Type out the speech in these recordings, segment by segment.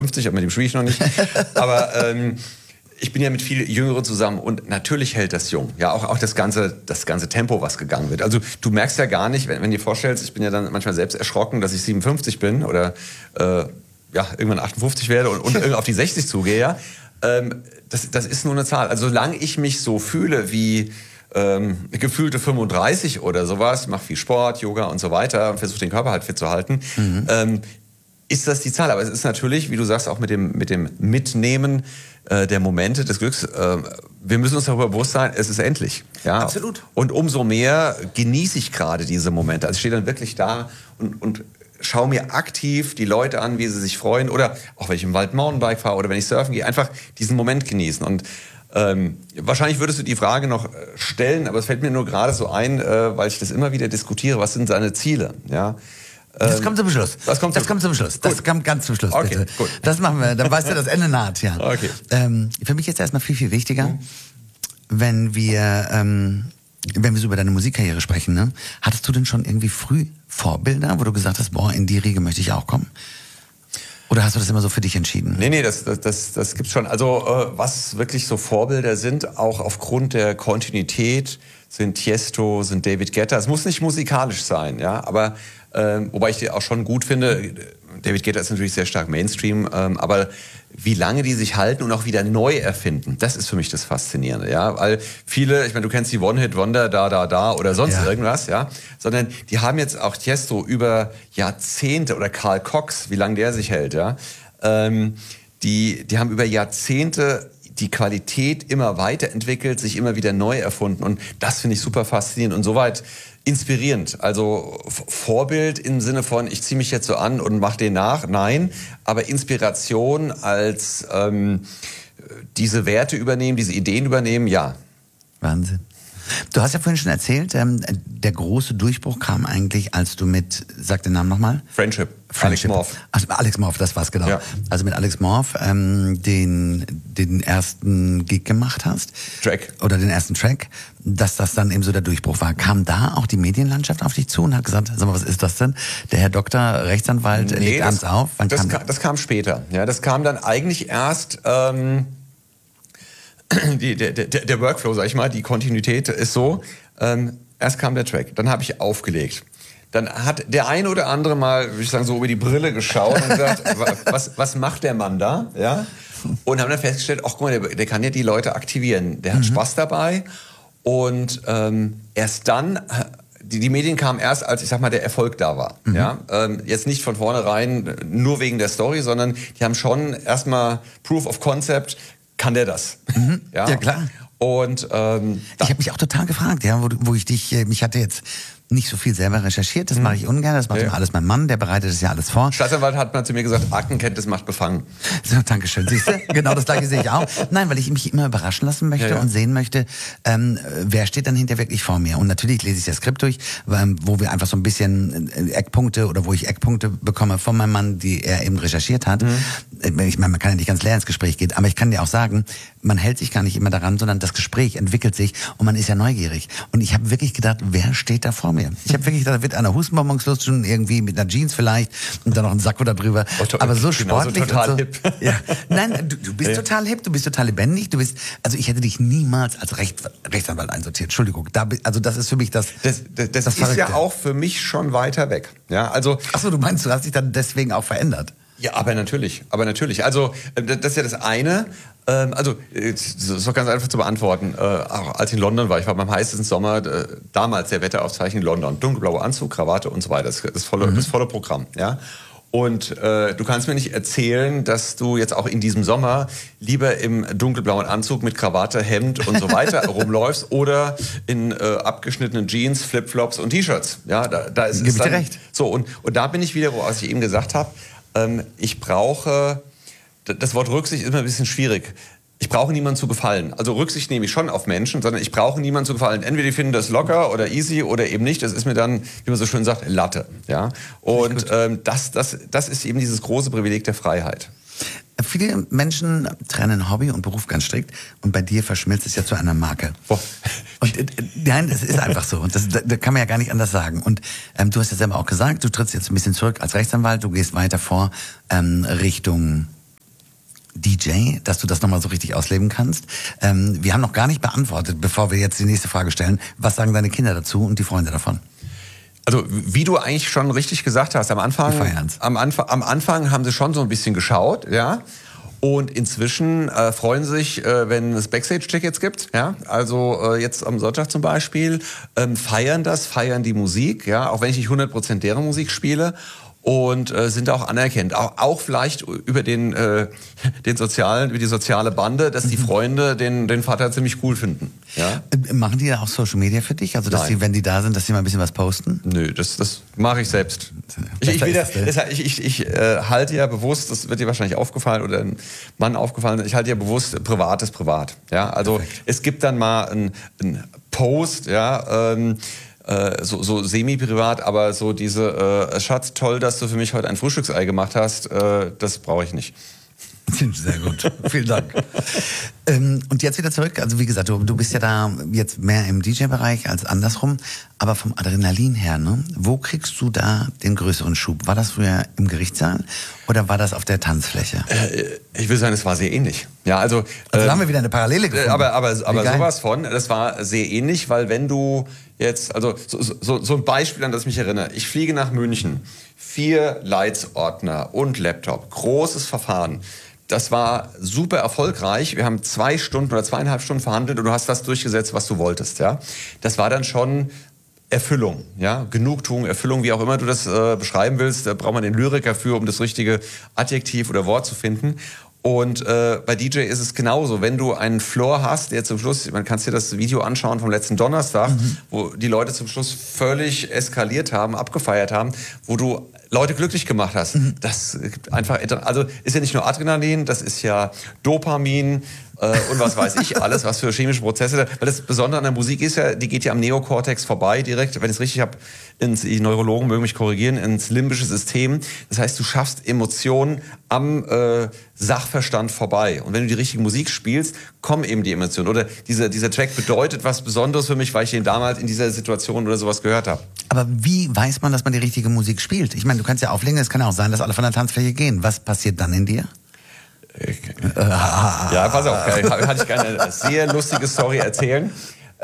50, aber mit dem spiele ich noch nicht. Aber ich bin ja mit viel Jüngeren zusammen und natürlich hält das jung. Ja, auch das ganze Tempo, was gegangen wird. Also du merkst ja gar nicht, wenn du dir vorstellst, ich bin ja dann manchmal selbst erschrocken, dass ich 57 bin oder irgendwann 58 werde und auf die 60 zugehe. Ja? Das ist nur eine Zahl. Also solange ich mich so fühle wie gefühlte 35 oder sowas, mache viel Sport, Yoga und so weiter und versuche den Körper halt fit zu halten, ist das die Zahl. Aber es ist natürlich, wie du sagst, auch mit dem Mitnehmen der Momente des Glücks, wir müssen uns darüber bewusst sein, es ist endlich. Ja? Absolut. Und umso mehr genieße ich gerade diese Momente. Also ich stehe dann wirklich da und schaue mir aktiv die Leute an, wie sie sich freuen. Oder auch wenn ich im Wald Mountainbike fahre oder wenn ich surfen gehe, einfach diesen Moment genießen. Und wahrscheinlich würdest du die Frage noch stellen, aber es fällt mir nur gerade so ein, weil ich das immer wieder diskutiere, was sind seine Ziele? Ja? Das kommt zum Schluss. Das kommt zum Schluss. Das kommt ganz zum Schluss, bitte. Gut. Das machen wir, dann weißt du, das Ende naht, ja. Okay. Für mich ist erstmal viel, viel wichtiger, wenn wir so über deine Musikkarriere sprechen, ne? Hattest du denn schon irgendwie früh Vorbilder, wo du gesagt hast, boah, in die Riege möchte ich auch kommen? Oder hast du das immer so für dich entschieden? Nee, das gibt's schon. Also was wirklich so Vorbilder sind, auch aufgrund der Kontinuität, sind Tiesto, sind David Guetta. Es muss nicht musikalisch sein, ja, aber wobei ich die auch schon gut finde. David Guetta ist natürlich sehr stark Mainstream, aber wie lange die sich halten und auch wieder neu erfinden, das ist für mich das Faszinierende, ja, weil viele, ich meine, du kennst die One-Hit-Wonder, da oder sonst irgendwas, ja, sondern die haben jetzt auch Tiesto über Jahrzehnte oder Carl Cox, wie lange der sich hält, ja, die haben über Jahrzehnte die Qualität immer weiterentwickelt, sich immer wieder neu erfunden und das finde ich super faszinierend und soweit inspirierend. Also Vorbild im Sinne von, ich ziehe mich jetzt so an und mache den nach, nein, aber Inspiration als diese Werte übernehmen, diese Ideen übernehmen, ja. Wahnsinn. Du hast ja vorhin schon erzählt, der große Durchbruch kam eigentlich, als du mit, sag den Namen nochmal? Friendship. Alex Morph. Also Alex Morph, das war's genau. Ja. Also mit Alex Morph den ersten Gig gemacht hast. Track. Oder den ersten Track, dass das dann eben so der Durchbruch war. Kam da auch die Medienlandschaft auf dich zu und hat gesagt, sag mal, was ist das denn? Der Herr Doktor, Rechtsanwalt, legt abends auf? Das kam später. Ja, das kam dann eigentlich erst... Der Workflow, sag ich mal, die Kontinuität ist so, erst kam der Track, dann habe ich aufgelegt. Dann hat der eine oder andere mal, würde ich sagen, so über die Brille geschaut und gesagt, was macht der Mann da? Ja? Und haben dann festgestellt, ach guck mal, der kann ja die Leute aktivieren. Der hat Spaß dabei. Und erst dann, die Medien kamen erst, als, ich sag mal, der Erfolg da war. Ja? Jetzt nicht von vornherein nur wegen der Story, sondern die haben schon erstmal Proof of Concept. Kann der das? Ja, klar. Und ich habe mich auch total gefragt, ja, wo ich dich, mich hatte jetzt nicht so viel selber recherchiert, das mache ich ungern, das macht immer alles mein Mann, der bereitet das ja alles vor. Staatsanwalt hat mal zu mir gesagt, Aktenkenntnis macht befangen. So, Dankeschön, siehst du? Genau das Gleiche sehe ich auch. Nein, weil ich mich immer überraschen lassen möchte und sehen möchte, wer steht dann hinter wirklich vor mir. Und natürlich lese ich das Skript durch, wo wir einfach so ein bisschen Eckpunkte oder wo ich Eckpunkte bekomme von meinem Mann, die er eben recherchiert hat. Ich meine, man kann ja nicht ganz leer ins Gespräch gehen, aber ich kann dir auch sagen, man hält sich gar nicht immer daran, sondern das Gespräch entwickelt sich und man ist ja neugierig. Und ich habe wirklich gedacht, wer steht da vor mir? Ich habe wirklich gedacht, da wird einer Hustenbonbons lustschen, irgendwie mit einer Jeans vielleicht und dann noch ein Sakko da drüber. Aber so sportlich. Total und so. hip. Ja. Nein, du bist total hip, du bist total lebendig, also ich hätte dich niemals als Rechtsanwalt einsortiert. Entschuldigung, also das ist für mich das ist ja auch für mich schon weiter weg. Ja, also. Achso, du meinst, du hast dich dann deswegen auch verändert? Ja, aber natürlich. Also, das ist ja das eine. Also, das ist doch ganz einfach zu beantworten. Auch als ich in London war, ich war beim heißesten Sommer, damals der Wetteraufzeichnung in London. Dunkelblauer Anzug, Krawatte und so weiter. Das volle Programm, ja. Und du kannst mir nicht erzählen, dass du jetzt auch in diesem Sommer lieber im dunkelblauen Anzug mit Krawatte, Hemd und so weiter rumläufst oder in abgeschnittenen Jeans, Flipflops und T-Shirts. Ja, da ist es dann, dir recht. So, und da bin ich wieder, was ich eben gesagt habe, ich brauche, das Wort Rücksicht ist immer ein bisschen schwierig. Ich brauche niemanden zu gefallen. Also Rücksicht nehme ich schon auf Menschen, sondern ich brauche niemanden zu gefallen. Entweder die finden das locker oder easy oder eben nicht. Das ist mir dann, wie man so schön sagt, Latte. Ja? Und das ist eben dieses große Privileg der Freiheit. Viele Menschen trennen Hobby und Beruf ganz strikt und bei dir verschmilzt es ja zu einer Marke. Boah. Und nein, das ist einfach so und da kann man ja gar nicht anders sagen. Und du hast ja selber auch gesagt, du trittst jetzt ein bisschen zurück als Rechtsanwalt, du gehst weiter vor Richtung DJ, dass du das nochmal so richtig ausleben kannst. Wir haben noch gar nicht beantwortet, bevor wir jetzt die nächste Frage stellen. Was sagen deine Kinder dazu und die Freunde davon? Also wie du eigentlich schon richtig gesagt hast, am Anfang haben sie schon so ein bisschen geschaut, ja. Und inzwischen freuen sie sich, wenn es Backstage-Tickets gibt, ja. Also jetzt am Sonntag zum Beispiel feiern die Musik, ja, auch wenn ich nicht 100% deren Musik spiele. Und sind auch anerkannt. Auch vielleicht über über die soziale Bande, dass die Freunde den Vater ziemlich cool finden. Ja? Machen die da auch Social Media für dich? Also dass sie, wenn die da sind, dass sie mal ein bisschen was posten? Nö, das mache ich selbst. Ich halte ja bewusst, das wird dir wahrscheinlich aufgefallen oder ein Mann aufgefallen, ich halte ja bewusst, privat ist privat. Ja? Also perfekt. Es gibt dann mal einen Post, ja, so semi-privat, aber so diese Schatz, toll, dass du für mich heute ein Frühstücksei gemacht hast, das brauche ich nicht. Sehr gut, vielen Dank. Und jetzt wieder zurück, also wie gesagt, du bist ja da jetzt mehr im DJ-Bereich als andersrum, aber vom Adrenalin her, ne? Wo kriegst du da den größeren Schub? War das früher im Gerichtssaal oder war das auf der Tanzfläche? Ich will sagen, es war sehr ähnlich. Ja, also da haben wir wieder eine Parallele gefunden. Aber sowas von, das war sehr ähnlich, weil wenn du jetzt, also so ein Beispiel, an das ich mich erinnere, ich fliege nach München, 4 Leitsordner und Laptop, großes Verfahren. Das war super erfolgreich. Wir haben 2 Stunden oder 2,5 Stunden verhandelt und du hast das durchgesetzt, was du wolltest. Ja, das war dann schon Erfüllung, ja, Genugtuung, Erfüllung, wie auch immer du das beschreiben willst. Da braucht man den Lyriker für, um das richtige Adjektiv oder Wort zu finden. Und bei DJ ist es genauso. Wenn du einen Floor hast, der zum Schluss, man kann dir das Video anschauen vom letzten Donnerstag, wo die Leute zum Schluss völlig eskaliert haben, abgefeiert haben, wo du Leute glücklich gemacht hast. Das gibt einfach, also ist ja nicht nur Adrenalin, das ist ja Dopamin und was weiß ich alles, was für chemische Prozesse. Weil das Besondere an der Musik ist ja, die geht ja am Neokortex vorbei direkt, wenn ich es richtig habe, die Neurologen mögen mich korrigieren, ins limbische System. Das heißt, du schaffst Emotionen am Sachverstand vorbei. Und wenn du die richtige Musik spielst, kommen eben die Emotionen. Oder dieser Track bedeutet was Besonderes für mich, weil ich den damals in dieser Situation oder sowas gehört habe. Aber wie weiß man, dass man die richtige Musik spielt? Ich meine, du kannst ja auflegen, es kann auch sein, dass alle von der Tanzfläche gehen. Was passiert dann in dir? Ja, pass auf, kann ich eine sehr lustige Story erzählen.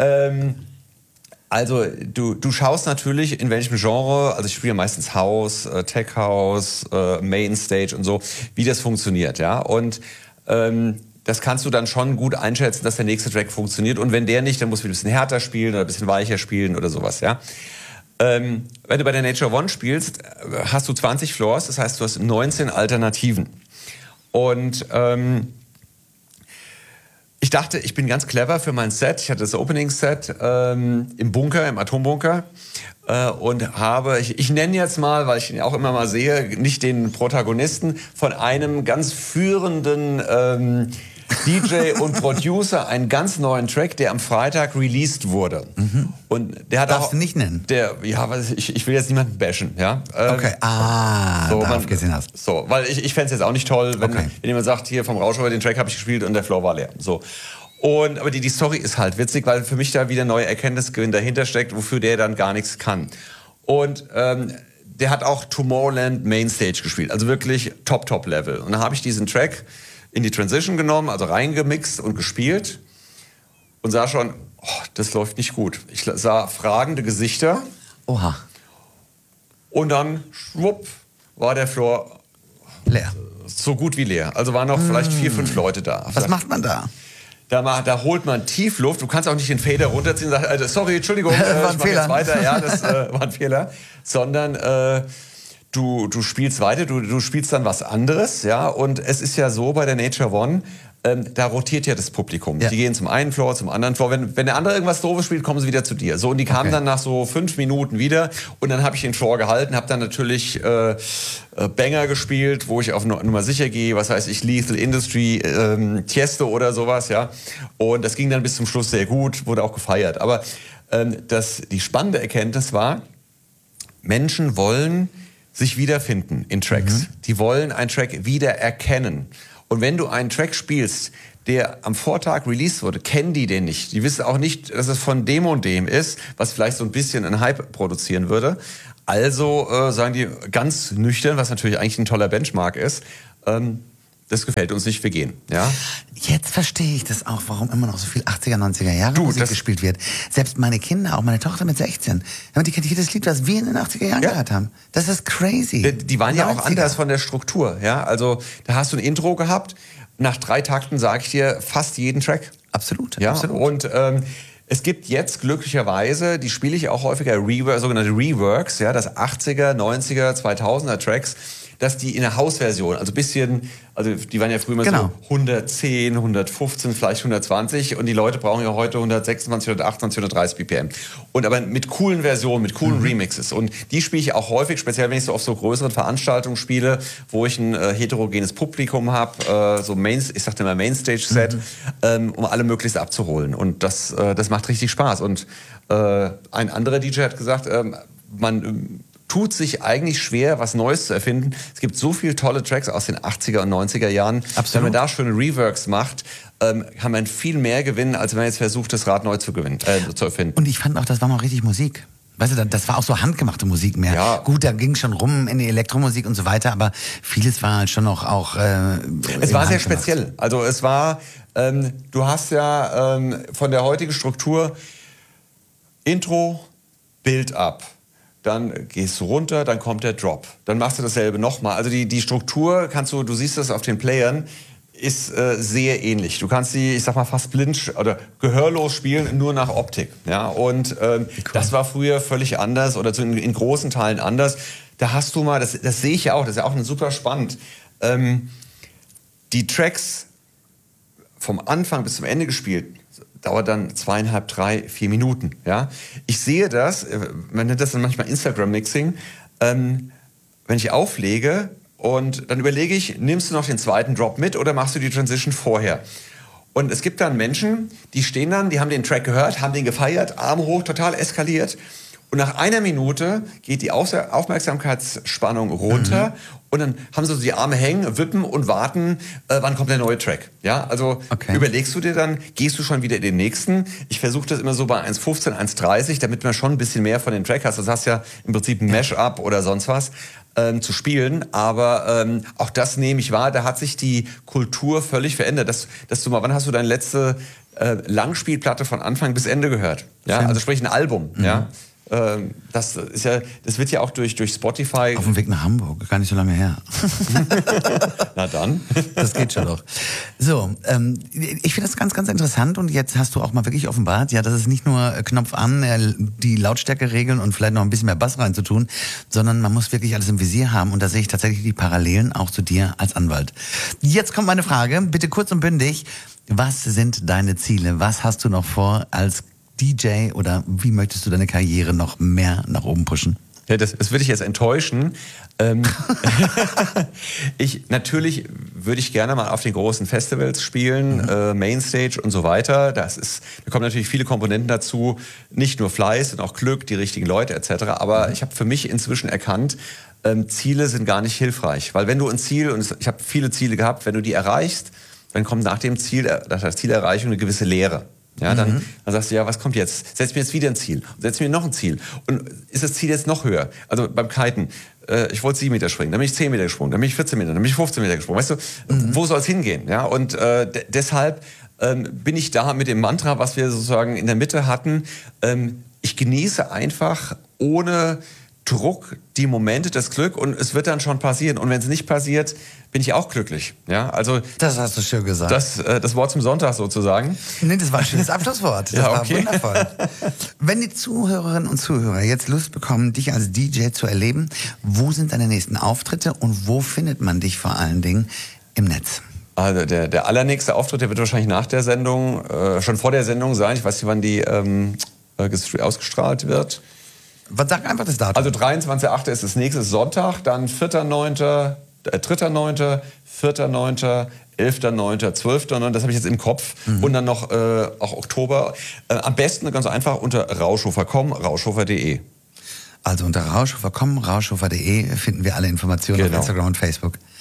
Also du schaust natürlich, in welchem Genre, also ich spiele meistens House, Tech House, Mainstage und so, wie das funktioniert, ja. Und das kannst du dann schon gut einschätzen, dass der nächste Track funktioniert. Und wenn der nicht, dann musst du ein bisschen härter spielen oder ein bisschen weicher spielen oder sowas, ja. Wenn du bei der Nature One spielst, hast du 20 Floors, das heißt, du hast 19 Alternativen. Und ich dachte, ich bin ganz clever für mein Set. Ich hatte das Opening-Set im Bunker, im Atombunker. Und habe, ich nenne jetzt mal, weil ich ihn auch immer mal sehe, nicht den Protagonisten, von einem ganz führenden DJ und Producer einen ganz neuen Track, der am Freitag released wurde. Und der hat darfst du nicht nennen? Ich will jetzt niemanden bashen, ja. Okay, so, darauf gesehen hast. So, weil ich fände es jetzt auch nicht toll, wenn jemand sagt, hier vom Rauschauer, den Track habe ich gespielt und der Floor war leer. So. Aber die Story ist halt witzig, weil für mich da wieder neue Erkenntnisgewinn dahinter steckt, wofür der dann gar nichts kann. Und der hat auch Tomorrowland Mainstage gespielt, also wirklich Top-Level. Und dann habe ich diesen Track in die Transition genommen, also reingemixt und gespielt und sah schon, das läuft nicht gut. Ich sah fragende Gesichter. Oha. Und dann, schwupp, war der Floor leer. So gut wie leer. Also waren noch vielleicht 4, 5 Leute da. Was macht man da? Da holt man Tiefluft. Du kannst auch nicht den Fader runterziehen und sagen, sorry, Entschuldigung, ich mache jetzt weiter. Ja, das war ein Fehler. Sondern du spielst weiter, du spielst dann was anderes, ja. Und es ist ja so bei der Nature One, da rotiert ja das Publikum. Ja. Die gehen zum einen Floor, zum anderen Floor. Wenn der andere irgendwas Doofes spielt, kommen sie wieder zu dir. So, und die kamen dann nach so 5 Minuten wieder. Und dann habe ich den Floor gehalten, habe dann natürlich Banger gespielt, wo ich auf Nummer sicher gehe. Was heißt ich, Lethal Industry, Tiesto oder sowas, ja. Und das ging dann bis zum Schluss sehr gut, wurde auch gefeiert. Aber die spannende Erkenntnis war, Menschen wollen sich wiederfinden in Tracks. Die wollen einen Track wiedererkennen. Und wenn du einen Track spielst, der am Vortag released wurde, kennen die den nicht. Die wissen auch nicht, dass es von dem und dem ist, was vielleicht so ein bisschen einen Hype produzieren würde. Also sagen die ganz nüchtern, was natürlich eigentlich ein toller Benchmark ist, das gefällt uns nicht, wir gehen. Ja? Jetzt verstehe ich das auch, warum immer noch so viel 80er, 90er Jahre Musik gespielt wird. Selbst meine Kinder, auch meine Tochter mit 16, die kennt jedes Lied, was wir in den 80er Jahren gehört haben. Das ist crazy. Die waren ja auch anders von der Struktur. Ja? Also da hast du ein Intro gehabt, nach 3 Takten sage ich dir fast jeden Track. Absolut, ja? absolut. Und es gibt jetzt glücklicherweise, die spiele ich auch häufiger, sogenannte Reworks, ja, das 80er, 90er, 2000er Tracks, dass die in der Hausversion, also bisschen, also die waren ja früher immer so 110, 115, vielleicht 120 und die Leute brauchen ja heute 126, 128, 130 BPM. Und aber mit coolen Versionen, mit coolen Remixes. Und die spiele ich auch häufig, speziell wenn ich so auf so größeren Veranstaltungen spiele, wo ich ein heterogenes Publikum habe, ich sagte immer Mainstage-Set, um alle möglichst abzuholen. Und das macht richtig Spaß. Und ein anderer DJ hat gesagt, man tut sich eigentlich schwer, was Neues zu erfinden. Es gibt so viele tolle Tracks aus den 80er und 90er Jahren. Absolut. Wenn man da schöne Reworks macht, kann man viel mehr gewinnen, als wenn man jetzt versucht, das Rad neu zu erfinden. Und ich fand auch, das war mal richtig Musik. Weißt du, das war auch so handgemachte Musik mehr. Ja. Gut, da ging schon rum in die Elektromusik und so weiter, aber vieles war halt schon noch auch es war sehr speziell. Also es war, du hast ja von der heutigen Struktur Intro, Build up. Dann gehst du runter, dann kommt der Drop. Dann machst du dasselbe nochmal. Also die Struktur du siehst das auf den Playern, ist sehr ähnlich. Du kannst die, ich sag mal, fast blind oder gehörlos spielen, nur nach Optik. Ja? Und das war früher völlig anders oder in großen Teilen anders. Da hast du mal, das sehe ich ja auch, das ist ja auch super spannend, die Tracks vom Anfang bis zum Ende gespielt, dauert dann 2,5, 3, 4 Minuten. Ja? Ich sehe das, man nennt das dann manchmal Instagram-Mixing, wenn ich auflege und dann überlege ich, nimmst du noch den zweiten Drop mit oder machst du die Transition vorher? Und es gibt dann Menschen, die stehen dann, die haben den Track gehört, haben den gefeiert, Arme hoch, total eskaliert. Und nach 1 Minute geht die Aufmerksamkeitsspannung runter und dann haben sie so die Arme hängen, wippen und warten, wann kommt der neue Track. Ja, also überlegst du dir dann, gehst du schon wieder in den nächsten? Ich versuche das immer so bei 1,15, 1,30, damit man schon ein bisschen mehr von dem Track hast. Das hast ja im Prinzip ein Mash-up oder sonst was zu spielen. Aber auch das nehme ich wahr, da hat sich die Kultur völlig verändert. Wann hast du deine letzte Langspielplatte von Anfang bis Ende gehört? Ja, also sprich ein Album. Ja. Das wird ja auch durch Spotify. Auf dem Weg nach Hamburg, gar nicht so lange her. Na dann. Das geht schon doch. So, ich finde das ganz, ganz interessant und jetzt hast du auch mal wirklich offenbart, ja, das ist nicht nur Knopf an, die Lautstärke regeln und vielleicht noch ein bisschen mehr Bass reinzutun, sondern man muss wirklich alles im Visier haben und da sehe ich tatsächlich die Parallelen auch zu dir als Anwalt. Jetzt kommt meine Frage, bitte kurz und bündig. Was sind deine Ziele? Was hast du noch vor als DJ oder wie möchtest du deine Karriere noch mehr nach oben pushen? Ja, das würde ich jetzt enttäuschen. Natürlich würde ich gerne mal auf den großen Festivals spielen, Mainstage und so weiter. Da kommen natürlich viele Komponenten dazu, nicht nur Fleiß, sondern auch Glück, die richtigen Leute etc. Aber ich habe für mich inzwischen erkannt, Ziele sind gar nicht hilfreich. Weil wenn du ein Ziel, und ich habe viele Ziele gehabt, wenn du die erreichst, dann kommt nach der Zielerreichung eine gewisse Leere. Ja, dann sagst du, ja, was kommt jetzt? Setz mir jetzt wieder ein Ziel. Setz mir noch ein Ziel. Und ist das Ziel jetzt noch höher? Also beim Kiten, ich wollte 7 Meter springen, dann bin ich 10 Meter gesprungen, dann bin ich 14 Meter, dann bin ich 15 Meter gesprungen. Weißt du, wo soll es hingehen? Ja, und deshalb bin ich da mit dem Mantra, was wir sozusagen in der Mitte hatten, ich genieße einfach ohne Druck die Momente, das Glück und es wird dann schon passieren. Und wenn es nicht passiert, bin ich auch glücklich. Ja, also das hast du schön gesagt. Das Wort zum Sonntag sozusagen. Nee, das war ein schönes Abschlusswort. Das war wundervoll. Wenn die Zuhörerinnen und Zuhörer jetzt Lust bekommen, dich als DJ zu erleben, wo sind deine nächsten Auftritte und wo findet man dich vor allen Dingen im Netz? Also der allernächste Auftritt, der wird wahrscheinlich nach der Sendung, schon vor der Sendung sein. Ich weiß nicht, wann die ausgestrahlt wird. Sag einfach das Datum. Also 23.8. ist das nächste Sonntag, dann 4.9., 3.9., 4.9., 11.9., 12.9., das habe ich jetzt im Kopf. Und dann noch auch Oktober. Am besten ganz einfach unter Rauschhofer.com, rauschhofer.de. Also unter rauschhofer.com, rauschhofer.de finden wir alle Informationen auf Instagram und Facebook.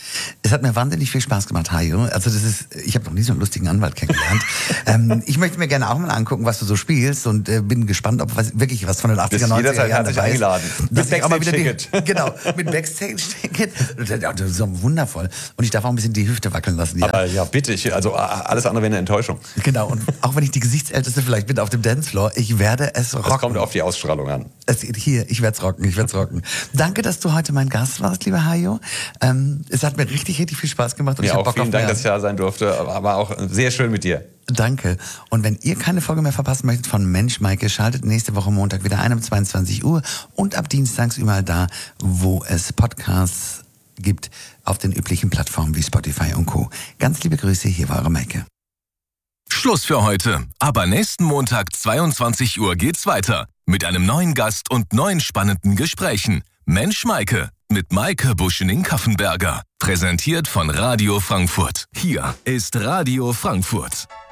Es hat mir wahnsinnig viel Spaß gemacht, Hajo. Also ich habe noch nie so einen lustigen Anwalt kennengelernt. Ich möchte mir gerne auch mal angucken, was du so spielst und bin gespannt, ob wirklich was von den 80er, 90er Jahren dabei ist. Mit Backstage-Ticket. Genau, mit Backstage-Ticket. Das ist so wundervoll. Und ich darf auch ein bisschen die Hüfte wackeln lassen. Ja, aber ja, bitte. Also alles andere wäre eine Enttäuschung. Genau, und auch wenn ich die Gesichtsälteste vielleicht bin auf dem Dancefloor, ich werde es rocken. Es kommt auf die Ausstrahlung an. Ich werde es rocken. Danke, dass du heute mein Gast warst, lieber Hajo. Es hat mir richtig viel Spaß gemacht. Und mir auch, vielen Dank, dass ich da sein durfte, aber auch sehr schön mit dir. Danke. Und wenn ihr keine Folge mehr verpassen möchtet von Mensch Maike, schaltet nächste Woche Montag wieder ein um 22 Uhr und ab Dienstags überall da, wo es Podcasts gibt, auf den üblichen Plattformen wie Spotify und Co. Ganz liebe Grüße, hier war eure Maike. Schluss für heute. Aber nächsten Montag 22 Uhr geht's weiter mit einem neuen Gast und neuen spannenden Gesprächen. Mensch Maike mit Maike Buschening-Kaffenberger. Präsentiert von Radio Frankfurt. Hier ist Radio Frankfurt.